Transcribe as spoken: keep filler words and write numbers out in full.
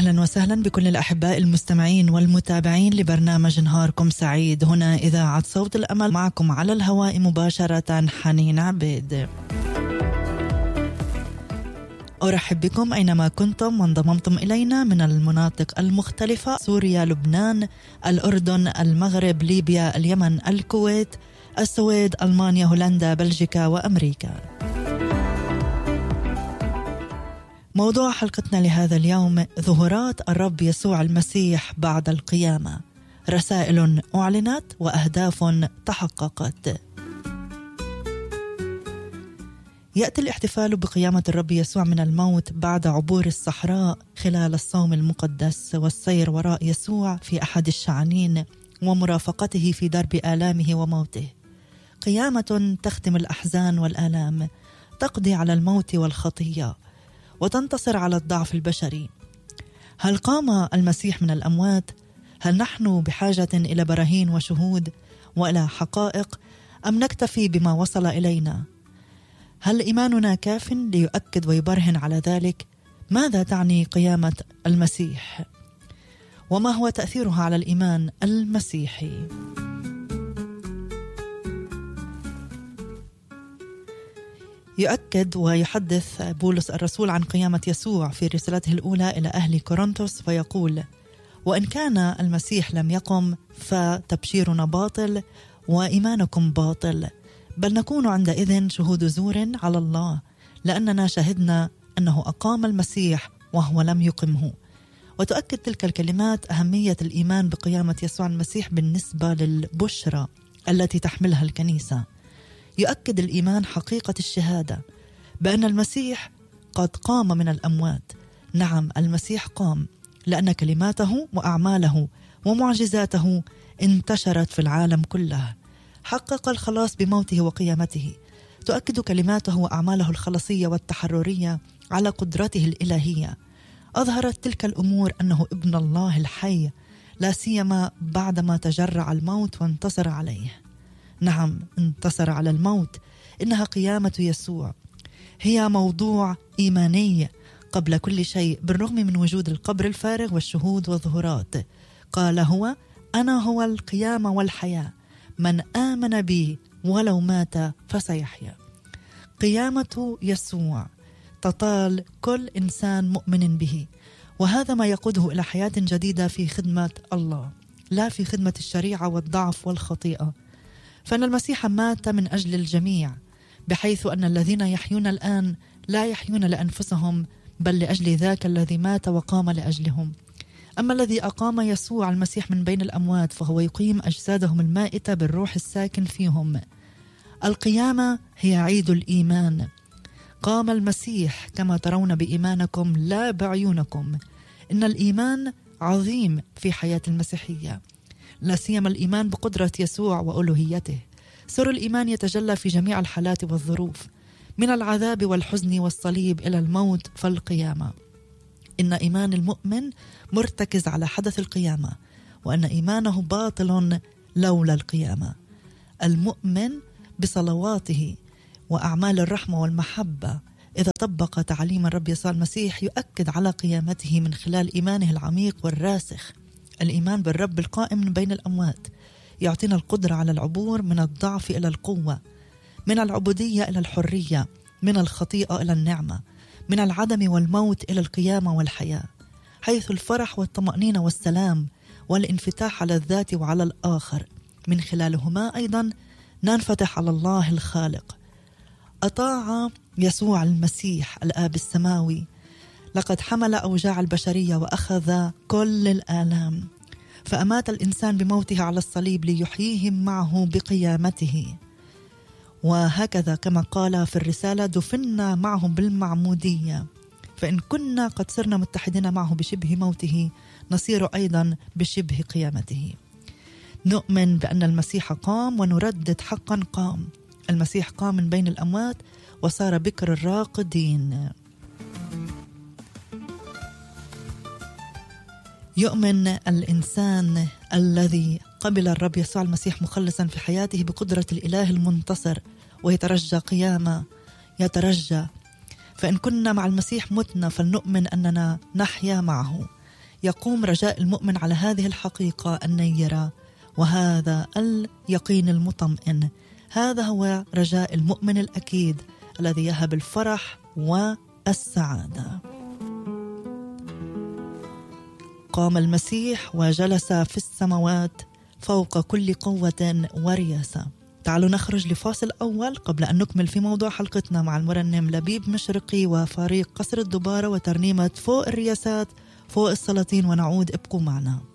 أهلا وسهلا بكل الأحباء المستمعين والمتابعين لبرنامج نهاركم سعيد. هنا إذاعة صوت الأمل، معكم على الهواء مباشرة حنين عبيد. أرحب بكم أينما كنتم وانضممتم إلينا من المناطق المختلفة: سوريا، لبنان، الأردن، المغرب، ليبيا، اليمن، الكويت، السويد، ألمانيا، هولندا، بلجيكا وأمريكا. موضوع حلقتنا لهذا اليوم: ظهورات الرب يسوع المسيح بعد القيامة، رسائل أعلنت وأهداف تحققت. يأتي الاحتفال بقيامة الرب يسوع من الموت بعد عبور الصحراء خلال الصوم المقدس والسير وراء يسوع في أحد الشعانين ومرافقته في درب آلامه وموته. قيامة تختم الأحزان والآلام، تقضي على الموت والخطية وتنتصر على الضعف البشري. هل قام المسيح من الأموات؟ هل نحن بحاجة إلى براهين وشهود وإلى حقائق، أم نكتفي بما وصل إلينا؟ هل إيماننا كاف ليؤكد ويبرهن على ذلك؟ ماذا تعني قيامة المسيح؟ وما هو تأثيرها على الإيمان المسيحي؟ يؤكد ويحدث بولس الرسول عن قيامة يسوع في رسالته الأولى إلى أهل كورنثوس فيقول: وإن كان المسيح لم يقم فتبشيرنا باطل وإيمانكم باطل، بل نكون عندئذ شهود زور على الله، لأننا شهدنا أنه أقام المسيح وهو لم يقمه. وتؤكد تلك الكلمات أهمية الإيمان بقيامة يسوع المسيح بالنسبة للبشرى التي تحملها الكنيسة. يؤكد الإيمان حقيقة الشهادة بأن المسيح قد قام من الأموات. نعم، المسيح قام، لأن كلماته وأعماله ومعجزاته انتشرت في العالم كله. حقق الخلاص بموته وقيامته. تؤكد كلماته وأعماله الخلاصية والتحررية على قدرته الإلهية. أظهرت تلك الأمور أنه ابن الله الحي، لا سيما بعدما تجرع الموت وانتصر عليه. نعم، انتصر على الموت. إنها قيامة يسوع، هي موضوع إيماني قبل كل شيء، بالرغم من وجود القبر الفارغ والشهود والظهورات. قال هو: أنا هو القيامة والحياة، من آمن بي ولو مات فسيحيا. قيامة يسوع تطال كل إنسان مؤمن به، وهذا ما يقوده إلى حياة جديدة في خدمة الله، لا في خدمة الشريعة والضعف والخطيئة. فإن المسيح مات من أجل الجميع، بحيث أن الذين يحيون الآن لا يحيون لأنفسهم، بل لأجل ذاك الذي مات وقام لأجلهم. أما الذي أقام يسوع المسيح من بين الأموات فهو يقيم أجسادهم المائتة بالروح الساكن فيهم. القيامة هي عيد الإيمان. قام المسيح كما ترون بإيمانكم لا بعيونكم. إن الإيمان عظيم في حياة المسيحية، لا سيما الإيمان بقدرة يسوع وألوهيته. سر الإيمان يتجلى في جميع الحالات والظروف، من العذاب والحزن والصليب إلى الموت فالقيامة. إن إيمان المؤمن مرتكز على حدث القيامة، وأن إيمانه باطل لولا القيامة. المؤمن بصلواته وأعمال الرحمة والمحبة إذا طبق تعليم الرب يسوع المسيح يؤكد على قيامته من خلال إيمانه العميق والراسخ. الإيمان بالرب القائم من بين الأموات يعطينا القدرة على العبور من الضعف إلى القوة، من العبودية إلى الحرية، من الخطيئة إلى النعمة، من العدم والموت إلى القيامة والحياة، حيث الفرح والطمأنينة والسلام والانفتاح على الذات وعلى الآخر، من خلالهما أيضا ننفتح على الله الخالق. أطاع يسوع المسيح الآب السماوي، لقد حمل أوجاع البشرية وأخذ كل الآلام، فأمات الإنسان بموته على الصليب ليحييهم معه بقيامته. وهكذا كما قال في الرسالة: دفنا معه بالمعمودية، فإن كنا قد صرنا متحدين معه بشبه موته نصير أيضا بشبه قيامته. نؤمن بأن المسيح قام ونردد حقا قام. المسيح قام من بين الأموات وصار بكر الراقدين. يؤمن الإنسان الذي قبل الرب يسوع المسيح مخلصا في حياته بقدرة الإله المنتصر ويترجى قيامة، يترجى فإن كنا مع المسيح متنا فلنؤمن أننا نحيا معه. يقوم رجاء المؤمن على هذه الحقيقة النيرة، وهذا اليقين المطمئن. هذا هو رجاء المؤمن الأكيد الذي يهب الفرح والسعادة. قام المسيح وجلس في السماوات فوق كل قوة ورياسة. تعالوا نخرج لفاصل أول قبل أن نكمل في موضوع حلقتنا مع المرنم لبيب مشرقي وفريق قصر الدبارة وترنيمة فوق الرياسات فوق السلاطين، ونعود. ابقوا معنا.